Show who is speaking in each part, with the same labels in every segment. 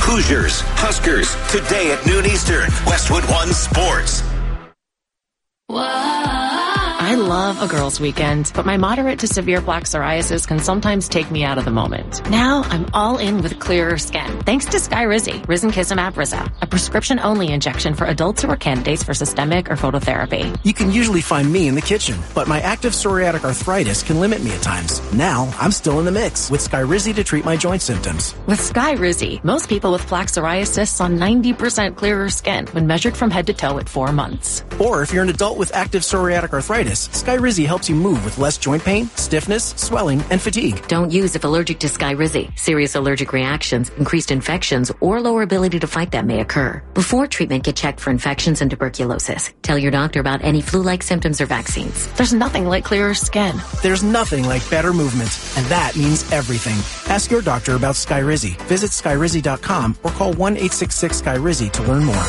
Speaker 1: Hoosiers, Huskers, today at noon Eastern, Westwood One Sports.
Speaker 2: I love a girls' weekend, but my moderate to severe plaque psoriasis can sometimes take me out of the moment. Now I'm all in with clearer skin, thanks to Skyrizi, Risankizumab Riza, a prescription-only injection for adults who are candidates for systemic or phototherapy.
Speaker 3: You can usually find me in the kitchen, but my active psoriatic arthritis can limit me at times. Now I'm still in the mix with Skyrizi to treat my joint symptoms.
Speaker 2: With Skyrizi, most people with plaque psoriasis saw 90% clearer skin when measured from head to toe at 4 months.
Speaker 3: Or if you're an adult with active psoriatic arthritis, Skyrizi helps you move with less joint pain, stiffness, swelling, and fatigue.
Speaker 4: Don't use if allergic to Skyrizi. Serious allergic reactions, increased infections, or lower ability to fight them may occur. Before treatment, get checked for infections and tuberculosis. Tell your doctor about any flu-like symptoms or vaccines.
Speaker 2: There's nothing like clearer skin.
Speaker 3: There's nothing like better movement, and that means everything. Ask your doctor about Skyrizi. Visit Skyrizi.com or call 1-866-SKYRIZI to learn more.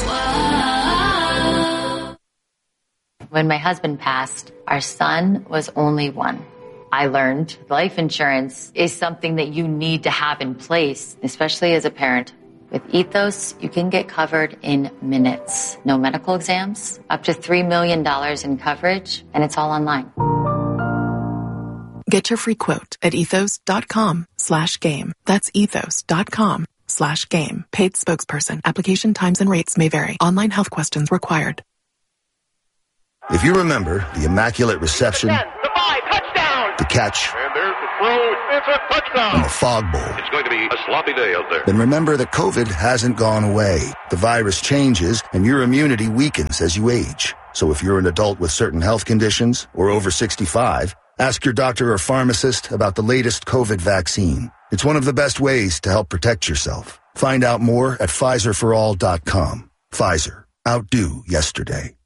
Speaker 5: When my husband passed, our son was only 1. I learned life insurance is something that you need to have in place, especially as a parent. With Ethos, you can get covered in minutes. No medical exams, up to $3 million in coverage, and it's all online.
Speaker 6: Get your free quote at ethos.com/game. That's ethos.com/game. Paid spokesperson. Application times and rates may vary. Online health questions required.
Speaker 7: If you remember the Immaculate Reception, the catch,
Speaker 8: and there's the throw, it's a touchdown,
Speaker 7: and the fog bowl,
Speaker 8: it's going to be a sloppy day out there.
Speaker 7: Then remember that COVID hasn't gone away. The virus changes, and your immunity weakens as you age. So if you're an adult with certain health conditions or over 65, ask your doctor or pharmacist about the latest COVID vaccine. It's one of the best ways to help protect yourself. Find out more at PfizerForAll.com. Pfizer. Outdo yesterday.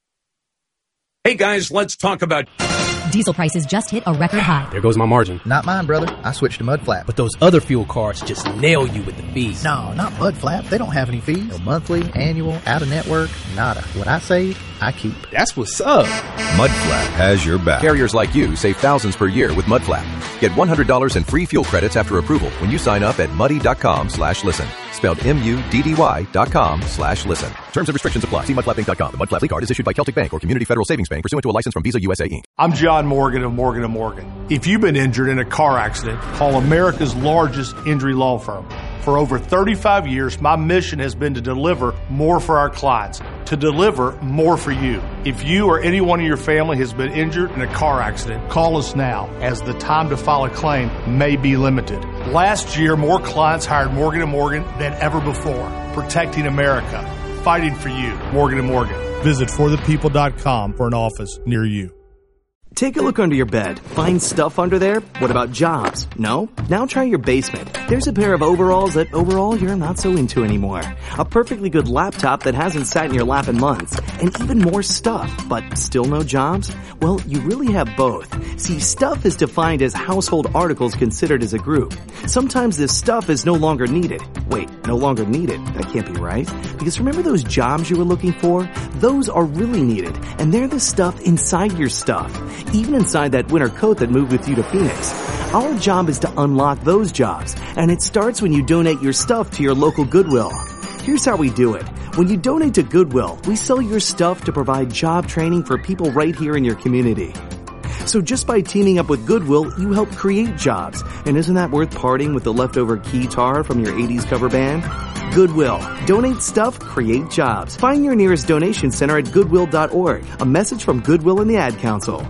Speaker 9: Hey guys, let's talk about...
Speaker 10: Diesel prices just hit a record high.
Speaker 11: There goes my margin.
Speaker 12: Not mine, brother. I switched to Mudflap.
Speaker 11: But those other fuel cards just nail you with the fees.
Speaker 12: No, not Mudflap. They don't have any fees. No monthly, annual, out-of-network, nada. What I save, I keep.
Speaker 11: That's what's up.
Speaker 13: Mudflap has your back.
Speaker 14: Carriers like you save thousands per year with Mudflap. Get $100 in free fuel credits after approval when you sign up at muddy.com/listen. Spelled MUDDY.com/listen. Terms and restrictions apply. See mudflappinc.com. The Mudflap card is issued by Celtic Bank or Community Federal Savings Bank pursuant to a license from Visa USA Inc.
Speaker 15: I'm John Morgan of Morgan & Morgan. If you've been injured in a car accident, call America's largest injury law firm. For over 35 years, my mission has been to deliver more for our clients, to deliver more for you. If you or anyone in your family has been injured in a car accident, call us now, as the time to file a claim may be limited. Last year, more clients hired Morgan & Morgan than ever before, protecting America, fighting for you. Morgan & Morgan. Visit forthepeople.com for an office near you.
Speaker 16: Take a look under your bed. Find stuff under there? What about jobs? No? Now try your basement. There's a pair of overalls that overall you're not so into anymore. A perfectly good laptop that hasn't sat in your lap in months. And even more stuff, but still no jobs? Well, you really have both. See, stuff is defined as household articles considered as a group. Sometimes this stuff is no longer needed. Wait, no longer needed? That can't be right. Because remember those jobs you were looking for? Those are really needed. And they're the stuff inside your stuff. Even inside that winter coat that moved with you to Phoenix. Our job is to unlock those jobs, and it starts when you donate your stuff to your local Goodwill. Here's how we do it. When you donate to Goodwill, we sell your stuff to provide job training for people right here in your community. So just by teaming up with Goodwill, you help create jobs. And isn't that worth parting with the leftover guitar from your 80s cover band? Goodwill. Donate stuff, create jobs. Find your nearest donation center at goodwill.org. A message from Goodwill and the Ad Council.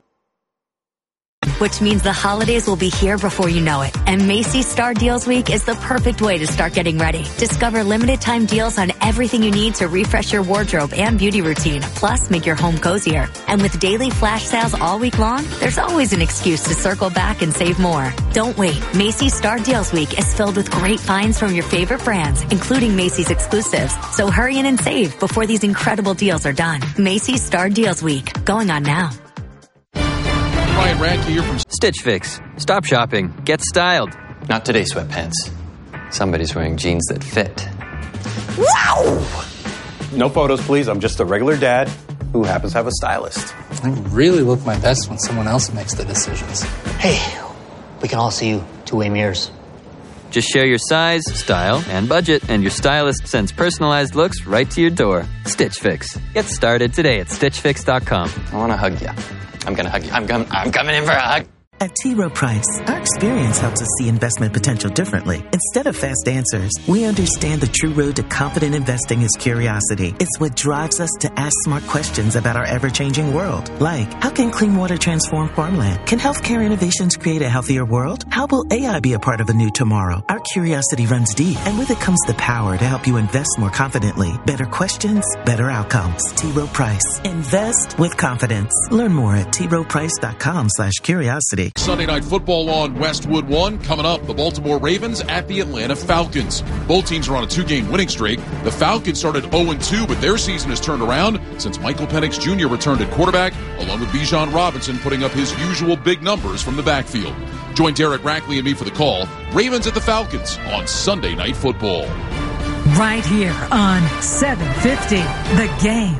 Speaker 10: Which means the holidays will be here before you know it. And Macy's Star Deals Week is the perfect way to start getting ready. Discover limited time deals on everything you need to refresh your wardrobe and beauty routine, plus make your home cozier. And with daily flash sales all week long, there's always an excuse to circle back and save more. Don't wait. Macy's Star Deals Week is filled with great finds from your favorite brands, including Macy's exclusives. So hurry in and save before these incredible deals are done. Macy's Star Deals Week. Going on now.
Speaker 17: Ryan Radke here from Stitch Fix. Stop shopping. Get styled.
Speaker 18: Not today, sweatpants. Somebody's wearing jeans that fit.
Speaker 17: Wow!
Speaker 19: No photos, please. I'm just a regular dad who happens to have a stylist.
Speaker 20: I really look my best when someone else makes the decisions.
Speaker 1: Hey, we can all see you two-way mirrors.
Speaker 17: Just share your size, style, and budget, and your stylist sends personalized looks right to your door. Stitch Fix. Get started today at StitchFix.com.
Speaker 18: I want to hug you. I'm going to hug you. I'm coming in for a hug.
Speaker 21: At T. Rowe Price, our experience helps us see investment potential differently. Instead of fast answers, we understand the true road to confident investing is curiosity. It's what drives us to ask smart questions about our ever-changing world. Like, how can clean water transform farmland? Can healthcare innovations create a healthier world? How will AI be a part of a new tomorrow? Our curiosity runs deep, and with it comes the power to help you invest more confidently. Better questions, better outcomes. T. Rowe Price. Invest with confidence. Learn more at troweprice.com/curiosity.
Speaker 22: Sunday Night Football on Westwood One. Coming up, the Baltimore Ravens at the Atlanta Falcons. Both teams are on a 2-game winning streak. The Falcons started 0-2, but their season has turned around since Michael Penix Jr. returned at quarterback, along with Bijan Robinson putting up his usual big numbers from the backfield. Join Derek Rackley and me for the call. Ravens at the Falcons on Sunday Night Football.
Speaker 23: Right here on 750, The Game.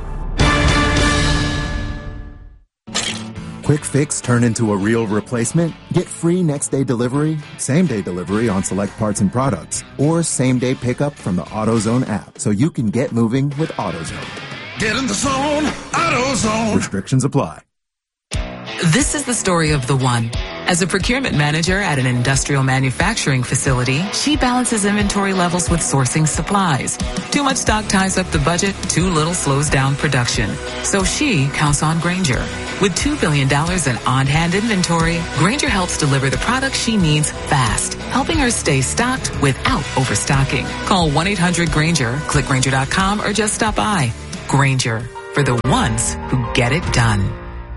Speaker 24: Quick fix turn into a real replacement? Get free next-day delivery, same-day delivery on select parts and products, or same-day pickup from the AutoZone app so you can get moving with AutoZone.
Speaker 1: Get in the zone, AutoZone.
Speaker 24: Restrictions apply.
Speaker 6: This is the story of the one. As a procurement manager at an industrial manufacturing facility, she balances inventory levels with sourcing supplies. Too much stock ties up the budget, too little slows down production. So she counts on Grainger. With $2 billion in on-hand inventory, Grainger helps deliver the products she needs fast, helping her stay stocked without overstocking. Call 1-800-GRAINGER, click Grainger.com, or just stop by. Grainger, for the ones who get it done.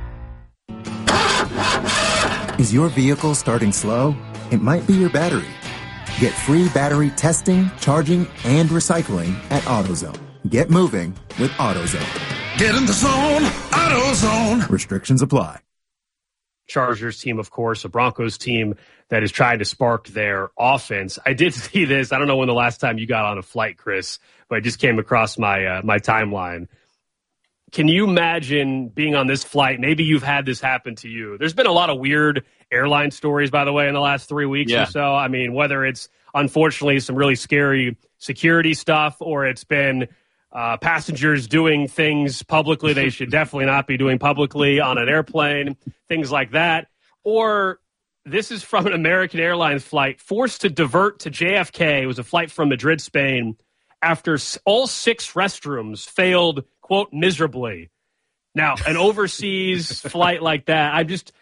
Speaker 24: Is your vehicle starting slow? It might be your battery. Get free battery testing, charging, and recycling at AutoZone. Get moving with AutoZone.
Speaker 1: Get in the zone, AutoZone.
Speaker 24: Restrictions apply.
Speaker 25: Chargers team, of course, a Broncos team that is trying to spark their offense. I did see this. I don't know when the last time you got on a flight, Chris, but it just came across my my timeline. Can you imagine being on this flight? Maybe you've had this happen to you. There's been a lot of weird airline stories, by the way, in the last 3 weeks or so. I mean, whether it's, unfortunately, some really scary security stuff, or it's been passengers doing things publicly they should definitely not be doing publicly on an airplane, things like that. Or this is from an American Airlines flight forced to divert to JFK. It was a flight from Madrid, Spain, after all 6 restrooms failed, quote, miserably. Now, an overseas flight like that,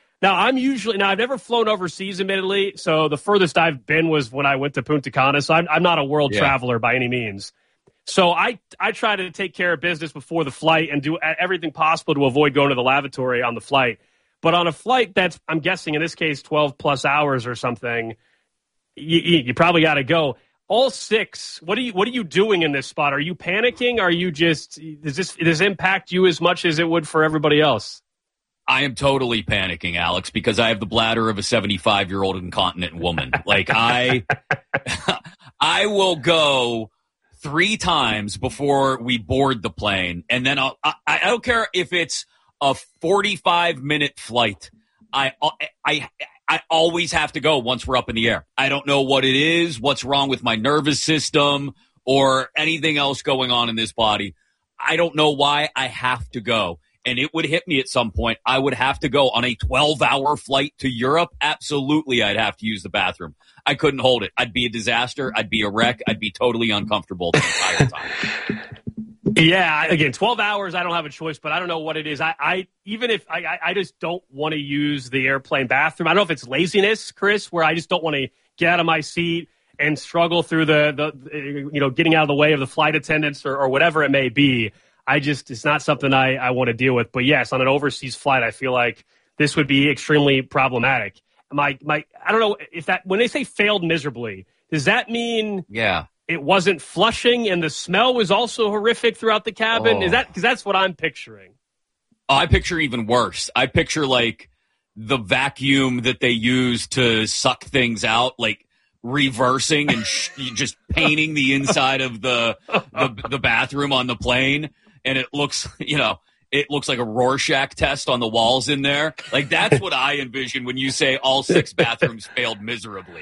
Speaker 25: I've never flown overseas, admittedly, so the furthest I've been was when I went to Punta Cana, so I'm not a world traveler by any means. So I try to take care of business before the flight and do everything possible to avoid going to the lavatory on the flight. But on a flight that's, I'm guessing in this case, 12-plus hours or something, you probably got to go. All 6, what are you doing in this spot? Are you panicking? Are you just, does this impact you as much as it would for everybody else?
Speaker 9: I am totally panicking, Alex, because I have the bladder of a 75-year-old incontinent woman. Like, I will go 3 times before we board the plane, and then I don't care if it's a 45-minute flight. I always have to go once we're up in the air. I don't know what it is, what's wrong with my nervous system, or anything else going on in this body. I don't know why I have to go. And it would hit me at some point. I would have to go on a 12-hour flight to Europe. Absolutely, I'd have to use the bathroom. I couldn't hold it. I'd be a disaster. I'd be a wreck. I'd be totally uncomfortable the entire time.
Speaker 25: Yeah, again, 12 hours, I don't have a choice, but I don't know what it is. I just don't want to use the airplane bathroom. I don't know if it's laziness, Chris, where I just don't want to get out of my seat and struggle through the getting out of the way of the flight attendants or whatever it may be. It's not something I want to deal with. But yes, on an overseas flight, I feel like this would be extremely problematic. I don't know if that, when they say failed miserably, does that mean it wasn't flushing and the smell was also horrific throughout the cabin? Is that, because that's what I'm picturing.
Speaker 9: I picture even worse. I picture like the vacuum that they use to suck things out, like reversing and just painting the inside of the bathroom on the plane. And it looks, it looks like a Rorschach test on the walls in there. Like, that's what I envision when you say all 6 bathrooms failed miserably.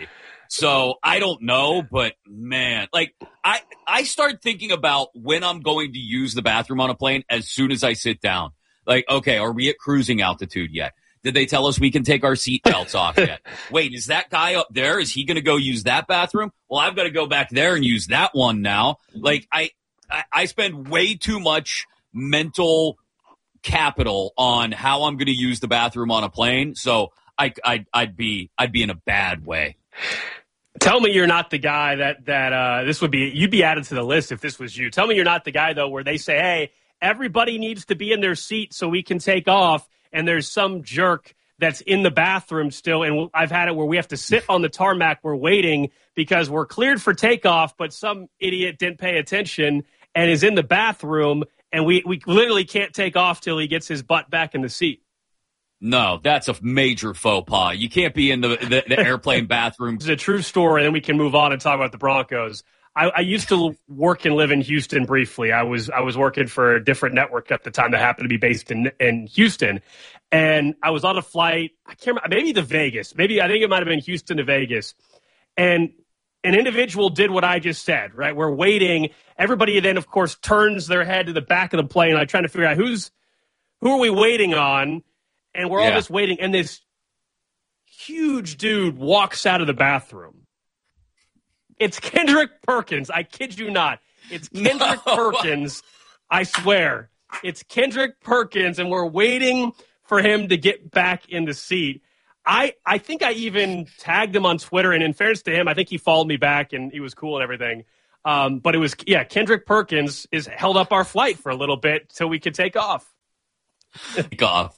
Speaker 9: So I don't know, but man, like I start thinking about when I'm going to use the bathroom on a plane as soon as I sit down. Like, okay, are we at cruising altitude yet? Did they tell us we can take our seatbelts off yet? Wait, is that guy up there? Is he going to go use that bathroom? Well, I've got to go back there and use that one now. Like, I spend way too much mental capital on how I'm going to use the bathroom on a plane. So I'd be in a bad way.
Speaker 25: Tell me you're not the guy that this would be. You'd be added to the list if this was you. Tell me you're not the guy though, where they say, "Hey, everybody needs to be in their seat so we can take off," and there's some jerk that's in the bathroom still. And I've had it where we have to sit on the tarmac. We're waiting because we're cleared for takeoff, but some idiot didn't pay attention and is in the bathroom, and we literally can't take off till he gets his butt back in the seat.
Speaker 9: No, that's a major faux pas. You can't be in the airplane bathroom.
Speaker 25: It's a true story, and then we can move on and talk about the Broncos. I used to work and live in Houston briefly. I was working for a different network at the time that happened to be based in Houston. And I was on a flight, I can't remember, maybe to Vegas. I think it might have been Houston to Vegas. And an individual did what I just said, right? We're waiting. Everybody then, of course, turns their head to the back of the plane. I'm trying to figure out who are we waiting on? And we're all just waiting. And this huge dude walks out of the bathroom. It's Kendrick Perkins. I kid you not. It's Kendrick Perkins. I swear. It's Kendrick Perkins, and we're waiting for him to get back in the seat. I think I even tagged him on Twitter, and in fairness to him, I think he followed me back, and he was cool and everything. But it was, Kendrick Perkins held up our flight for a little bit till we could take off.
Speaker 9: Take off.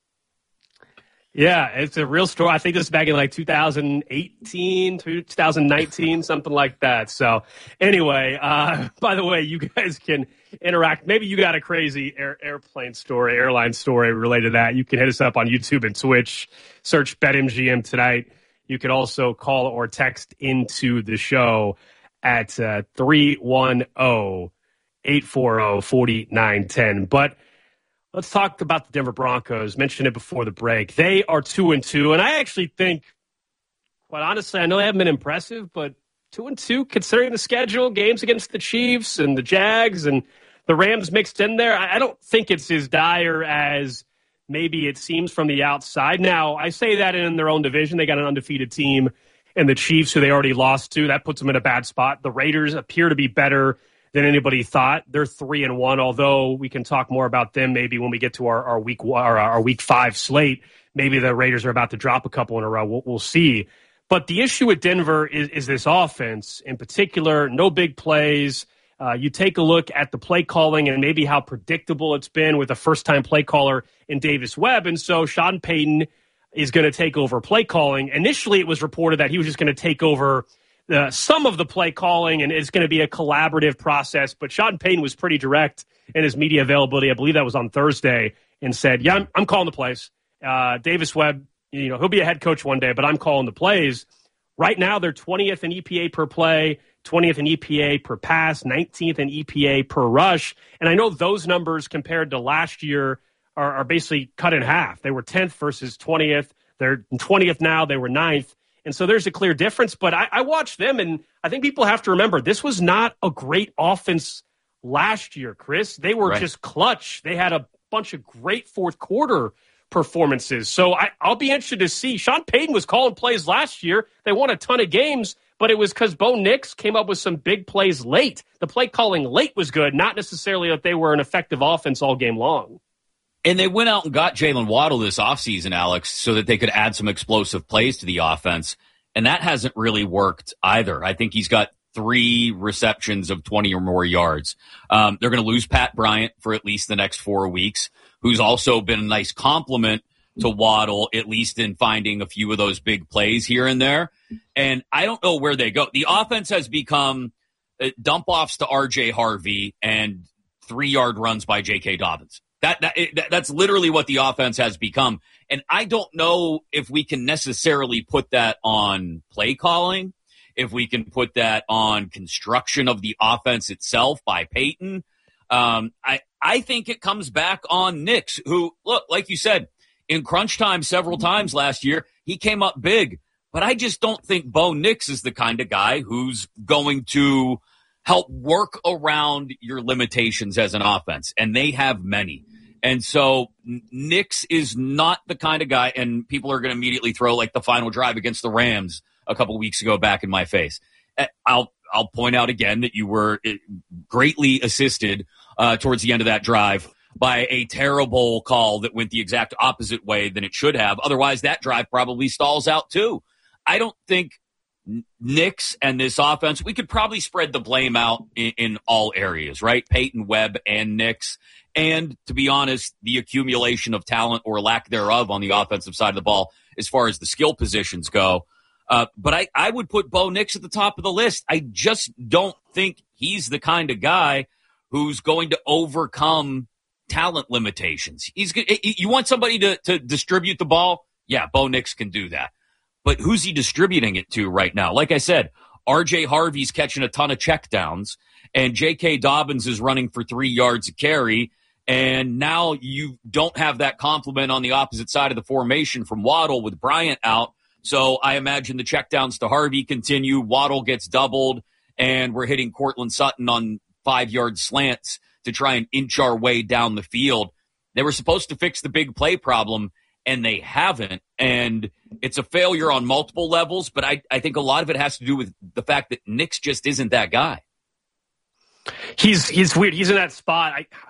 Speaker 25: Yeah, it's a real story. I think this is back in like 2018, 2019, something like that. So anyway, by the way, you guys can interact. Maybe you got a crazy airline story related to that. You can hit us up on YouTube and Twitch. Search BetMGM tonight. You can also call or text into the show at 310-840-4910. But let's talk about the Denver Broncos. Mentioned it before the break. They are 2-2, and I actually think, quite honestly, I know they haven't been impressive, but 2-2, considering the schedule, games against the Chiefs and the Jags and the Rams mixed in there, I don't think it's as dire as maybe it seems from the outside. Now, I say that in their own division. They got an undefeated team, and the Chiefs, who they already lost to, that puts them in a bad spot. The Raiders appear to be better than anybody thought. They're 3-1, although we can talk more about them maybe when we get to our week 5 slate. Maybe the Raiders are about to drop a couple in a row. We'll see. But the issue with Denver is this offense in particular. No big plays. You take a look at the play calling and maybe how predictable it's been with a first-time play caller in Davis Webb. And so Sean Payton is going to take over play calling. Initially, it was reported that he was just going to take over some of the play calling, and it's going to be a collaborative process. But Sean Payton was pretty direct in his media availability. I believe that was on Thursday, and said, "Yeah, I'm calling the plays. Davis Webb, he'll be a head coach one day, but I'm calling the plays." Right now, they're 20th in EPA per play, 20th in EPA per pass, 19th in EPA per rush. And I know those numbers compared to last year are basically cut in half. They were 10th versus 20th. They're 20th now. They were 9th. And so there's a clear difference. But I watched them, and I think people have to remember this was not a great offense last year, Chris. They were just clutch. They had a bunch of great fourth quarter performances. So I'll be interested to see. Sean Payton was calling plays last year. They won a ton of games, but it was because Bo Nix came up with some big plays late. The play calling late was good, not necessarily that they were an effective offense all game long.
Speaker 9: And they went out and got Jalen Waddle this offseason, Alex, so that they could add some explosive plays to the offense. And that hasn't really worked either. I think he's got 3 receptions of 20 or more yards. They're going to lose Pat Bryant for at least the next 4 weeks, who's also been a nice compliment to Waddle, at least in finding a few of those big plays here and there. And I don't know where they go. The offense has become dump-offs to R.J. Harvey and 3-yard runs by J.K. Dobbins. That's literally what the offense has become. And I don't know if we can necessarily put that on play calling, if we can put that on construction of the offense itself by Peyton. I think it comes back on Nix, who, look, like you said, in crunch time several times last year, he came up big. But I just don't think Bo Nix is the kind of guy who's going to help work around your limitations as an offense, and they have many. And so Nix is not the kind of guy, and people are going to immediately throw like the final drive against the Rams a couple weeks ago back in my face. I'll point out again that you were greatly assisted towards the end of that drive by a terrible call that went the exact opposite way than it should have. Otherwise, that drive probably stalls out too. I don't think Nix and this offense, we could probably spread the blame out in all areas, right? Peyton, Webb, and Nix. And to be honest, the accumulation of talent or lack thereof on the offensive side of the ball as far as the skill positions go. But I would put Bo Nix at the top of the list. I just don't think he's the kind of guy who's going to overcome talent limitations. You want somebody to distribute the ball? Yeah, Bo Nix can do that. But who's he distributing it to right now? Like I said, R.J. Harvey's catching a ton of checkdowns, and J.K. Dobbins is running for 3 yards a carry, and now you don't have that complement on the opposite side of the formation from Waddle with Bryant out. So I imagine the checkdowns to Harvey continue. Waddle gets doubled, and we're hitting Cortland Sutton on 5-yard slants to try and inch our way down the field. They were supposed to fix the big play problem, and they haven't. And it's a failure on multiple levels, but I think a lot of it has to do with the fact that Nix just isn't that guy.
Speaker 25: He's weird. He's in that spot.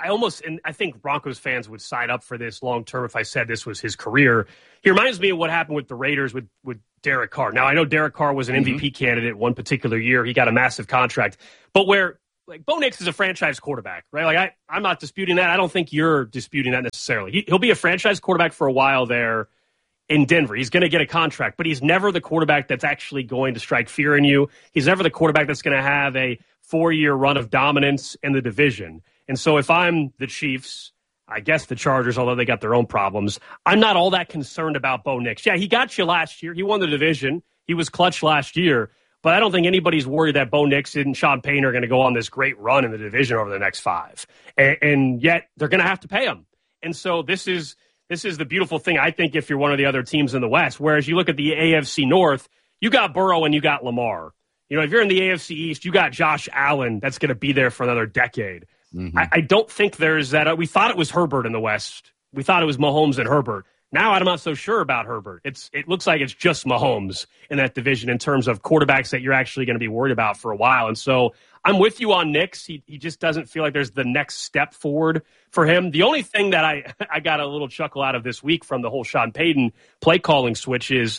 Speaker 25: I think Broncos fans would sign up for this long term if I said this was his career. He reminds me of what happened with the Raiders with Derek Carr. Now, I know Derek Carr was an MVP candidate one particular year. He got a massive contract. But where Bo Nix is a franchise quarterback, right? Like I'm not disputing that. I don't think you're disputing that necessarily. He'll be a franchise quarterback for a while there in Denver. He's going to get a contract, but he's never the quarterback that's actually going to strike fear in you. He's never the quarterback that's going to have a 4-year run of dominance in the division. And so if I'm the Chiefs, I guess the Chargers, although they got their own problems, I'm not all that concerned about Bo Nix. Yeah, he got you last year. He won the division. He was clutch last year. But I don't think anybody's worried that Bo Nix and Sean Payton are going to go on this great run in the division over the next 5. And yet they're going to have to pay him. And so this is the beautiful thing, I think, if you're one of the other teams in the West. Whereas you look at the AFC North, you got Burrow and you got Lamar. You know, if you're in the AFC East, you got Josh Allen that's going to be there for another decade. Mm-hmm. I don't think there's that. We thought it was Herbert in the West. We thought it was Mahomes and Herbert. Now I'm not so sure about Herbert. It looks like it's just Mahomes in that division in terms of quarterbacks that you're actually going to be worried about for a while. And so I'm with you on Nix. He just doesn't feel like there's the next step forward for him. The only thing that I got a little chuckle out of this week from the whole Sean Payton play calling switch is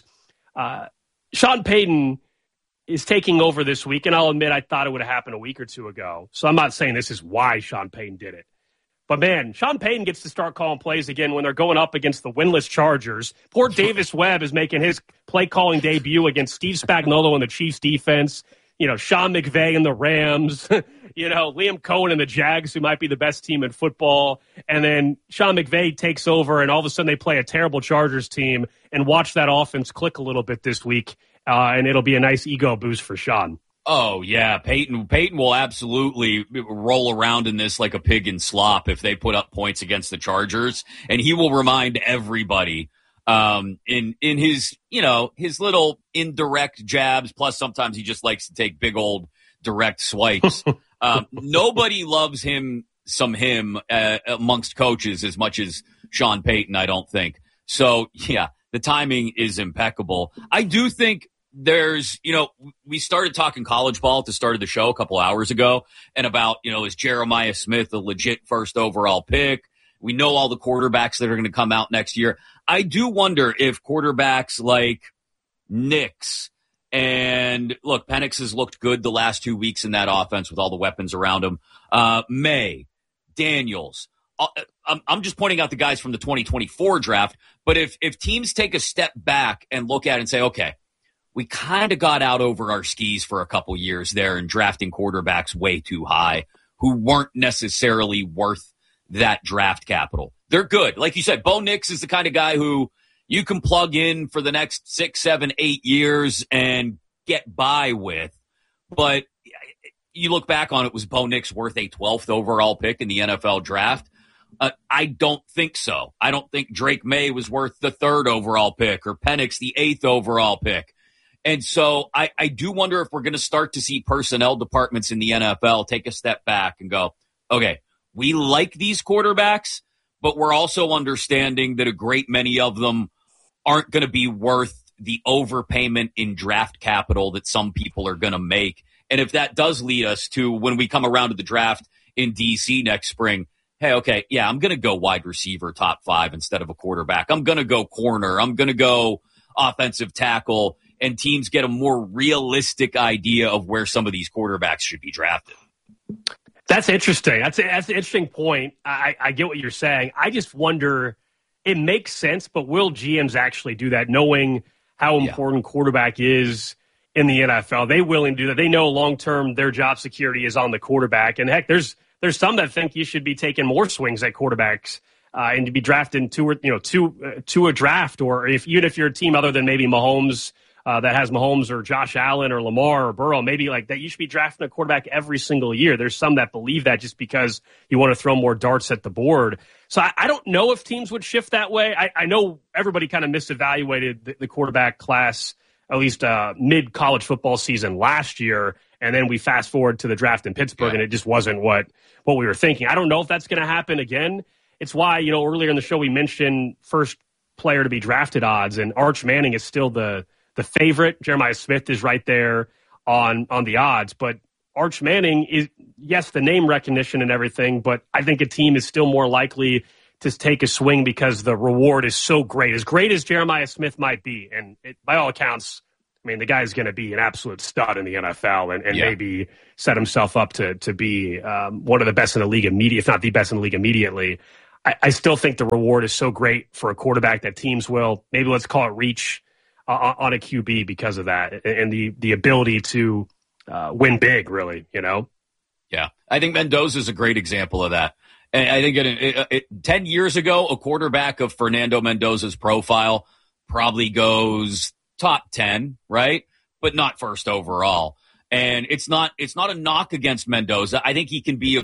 Speaker 25: Sean Payton is taking over this week. And I'll admit I thought it would have happened a week or two ago. So I'm not saying this is why Sean Payton did it. But, man, Sean Payton gets to start calling plays again when they're going up against the winless Chargers. Poor Davis Webb is making his play-calling debut against Steve Spagnuolo and the Chiefs defense. You know, Sean McVay and the Rams. You know, Liam Cohen and the Jags, who might be the best team in football. And then Sean McVay takes over, and all of a sudden they play a terrible Chargers team. And watch that offense click a little bit this week, and it'll be a nice ego boost for Sean.
Speaker 9: Oh, yeah. Peyton will absolutely roll around in this like a pig in slop if they put up points against the Chargers. And he will remind everybody in his, his little indirect jabs. Plus, sometimes he just likes to take big old direct swipes. Nobody loves him amongst coaches as much as Sean Payton, I don't think. So, yeah, the timing is impeccable. I do think there's, we started talking college ball at the start of the show a couple hours ago and about, is Jeremiah Smith a legit first overall pick? We know all the quarterbacks that are going to come out next year. I do wonder if quarterbacks like Nix and look, Penix has looked good the last 2 weeks in that offense with all the weapons around him. May, Daniels. I'm just pointing out the guys from the 2024 draft. But if teams take a step back and look at it and say, okay, we kind of got out over our skis for a couple years there and drafting quarterbacks way too high who weren't necessarily worth that draft capital. They're good. Like you said, Bo Nix is the kind of guy who you can plug in for the next 6, 7, 8 years and get by with. But you look back on it, was Bo Nix worth a 12th overall pick in the NFL draft? I don't think so. I don't think Drake May was worth the 3rd overall pick or Penix the 8th overall pick. And so I do wonder if we're going to start to see personnel departments in the NFL take a step back and go, okay, we like these quarterbacks, but we're also understanding that a great many of them aren't going to be worth the overpayment in draft capital that some people are going to make. And if that does lead us to, when we come around to the draft in D.C. next spring, hey, okay, yeah, I'm going to go wide receiver top 5 instead of a quarterback. I'm going to go corner. I'm going to go offensive tackle, and teams get a more realistic idea of where some of these quarterbacks should be drafted.
Speaker 25: That's interesting. That's an interesting point. I get what you're saying. I just wonder, it makes sense, but will GMs actually do that, knowing how important quarterback is in the NFL? They willing to do that? They know long-term their job security is on the quarterback. And heck, there's some that think you should be taking more swings at quarterbacks and to be drafted to a draft, or even if you're a team other than maybe Mahomes, that has Mahomes or Josh Allen or Lamar or Burrow, maybe like that, you should be drafting a quarterback every single year. There's some that believe that just because you want to throw more darts at the board. So I don't know if teams would shift that way. I know everybody kind of misevaluated the quarterback class, at least mid-college football season last year, and then we fast forward to the draft in Pittsburgh, and it just wasn't what we were thinking. I don't know if that's going to happen again. It's why, earlier in the show we mentioned first player to be drafted odds, and Arch Manning is still the favorite. Jeremiah Smith is right there on the odds. But Arch Manning is, yes, the name recognition and everything, but I think a team is still more likely to take a swing because the reward is so great. As great as Jeremiah Smith might be, and by all accounts, I mean, the guy's going to be an absolute stud in the NFL and maybe set himself up to be one of the best in the league immediately, if not the best in the league immediately. I still think the reward is so great for a quarterback that teams will, maybe let's call it reach on a QB because of that, and the ability to win big, really,
Speaker 9: Yeah, I think Mendoza is a great example of that. And I think 10 years ago, a quarterback of Fernando Mendoza's profile probably goes top 10, right? But not first overall. And it's not a knock against Mendoza. I think he can be a